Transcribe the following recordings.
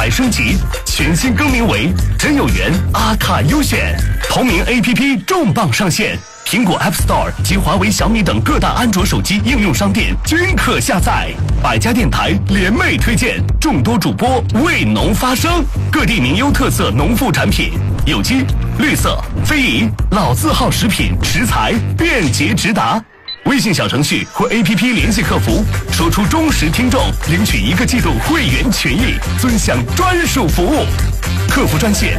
彩升级，全新更名为真有缘阿卡优选，同名 APP 重磅上线。苹果 App Store 及华为、小米等各大安卓手机应用商店均可下载。百家电台联袂推荐，众多主播为农发声，各地名优特色农副产品，有机、绿色、非遗、老字号食品食材便捷直达。微信小程序或 APP 联系客服，说出忠实听众，领取1个季度会员权益，尊享专属服务。客服专线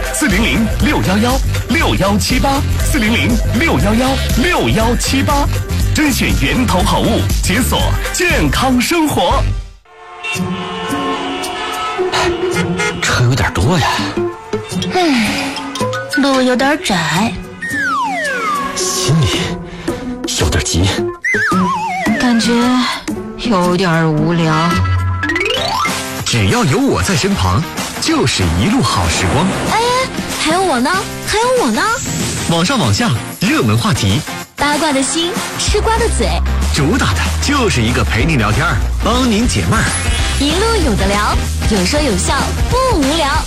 400-611400-6178，400-61161168，甄选源头好物，解锁健康生活。 车有点多呀， 路有点窄， 心里有点急， 感觉有点无聊。 只要有我在身旁，就是一路好时光。 哎，还有我呢，还有我呢。 网上网下，热门话题， 八卦的心，吃瓜的嘴， 主打的就是一个陪你聊天，帮您解闷儿， 一路有的聊，有说有笑，不无聊。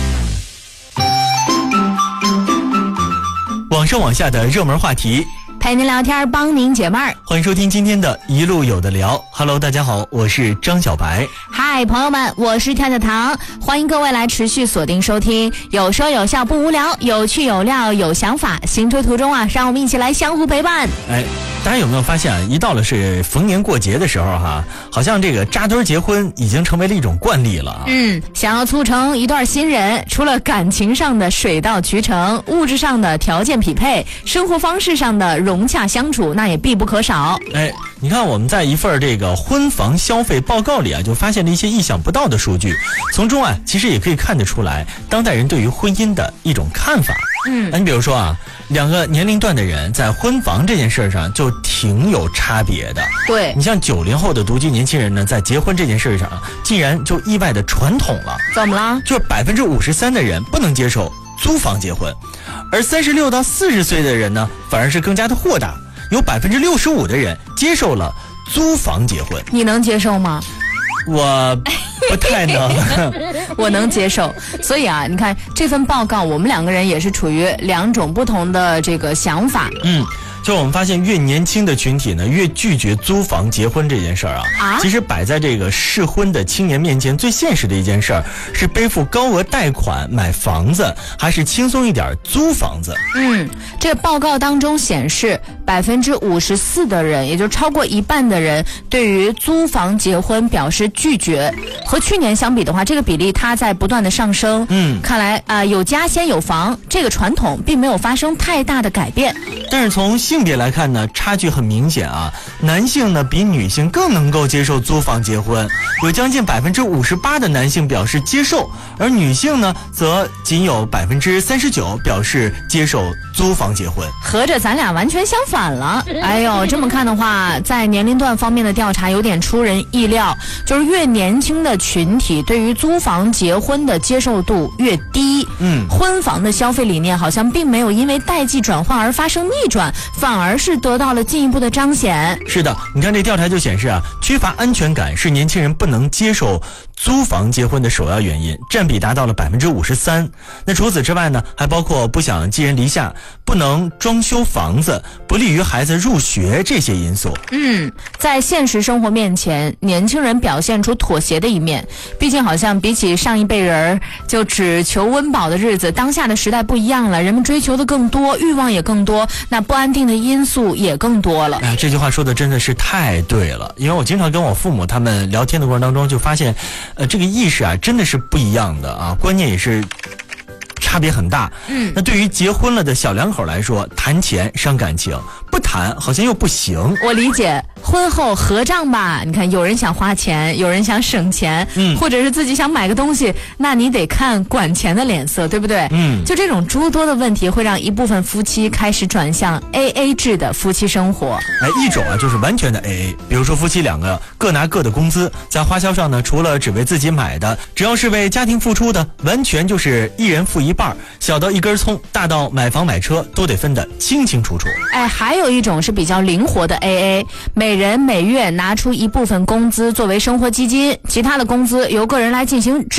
网上网下的热门话题， 陪您聊天，帮您解闷儿。 欢迎收听今天的一路有的聊。Hello， 大家好，我是张小白。 嗨，朋友们，我是跳跳糖，欢迎各位来持续锁定收听，有说有笑不无聊，有趣有料有想法，行车途中啊，让我们一起来相互陪伴。 大家有没有发现啊？一到了是逢年过节的时候哈，好像这个扎堆结婚已经成为了一种惯例了啊。 想要促成一段新人，除了感情上的水到渠成，物质上的条件匹配，生活方式上的融洽相处，那也必不可少。 你看我们在一份这个婚房消费报告里啊，就发现了一些意想不到的数据，从中啊，其实也可以看得出来当代人对于婚姻的一种看法。你比如说啊，两个年龄段的人在婚房这件事上就挺有差别的。 对， 你像90后的独居年轻人呢，在结婚这件事上竟然就意外的传统了。 怎么了？ 就是53%的人不能接受租房结婚，而36到40岁的人呢，反而是更加的豁达，有65%的人接受了租房结婚。 你能接受吗？ 我不太能我能接受。所以啊，你看这份报告，我们两个人也是处于两种不同的这个想法。 就我们发现越年轻的群体呢，越拒绝租房结婚这件事儿啊。其实摆在这个适婚的青年面前，最现实的一件事儿是背负高额贷款买房子，还是轻松一点租房子。 这个报告当中显示，54%的人，也就超过一半的人，对于租房结婚表示拒绝。和去年相比的话，这个比例它在不断的上升。看来有家先有房这个传统并没有发生太大的改变。 但是从性别来看呢，差距很明显啊。男性呢比女性更能够接受租房结婚，有将近58%的男性表示接受，而女性呢则仅有39%表示接受租房结婚。 合着咱俩完全相反了。哎呦，这么看的话，在年龄段方面的调查有点出人意料，就是越年轻的群体对于租房结婚的接受度越低。婚房的消费理念好像并没有因为代际转换而发生逆转，反而是得到了进一步的彰显。 是的，你看这调查就显示啊，缺乏安全感是年轻人不能接受租房结婚的首要原因，占比达到了53%。那除此之外呢，还包括不想寄人篱下，不能装修房子，不利于孩子入学这些因素。 在现实生活面前，年轻人表现出妥协的一面。毕竟好像比起上一辈人就只求温饱的日子，当下的时代不一样了，人们追求的更多，欲望也更多，那不安定的因素也更多了。 这句话说的真的是太对了，因为我经常跟我父母他们聊天的过程当中就发现，这个意识啊真的是不一样的啊，观念也是差别很大。那对于结婚了的小两口来说，谈钱伤感情，不谈好像又不行。 我理解，婚后合账吧，你看有人想花钱，有人想省钱，或者是自己想买个东西，那你得看管钱的脸色，对不对？就这种诸多的问题会让一部分夫妻开始转向 AA 制的夫妻生活。 一种啊就是完全的 AA， 比如说夫妻两个各拿各的工资，在花销上呢，除了只为自己买的，只要是为家庭付出的，完全就是一人付一半，小到一根葱，大到买房买车，都得分得清清楚楚。 还有一种是比较灵活的 AA， 每人每月拿出一部分工资作为生活基金，其他的工资由个人来进行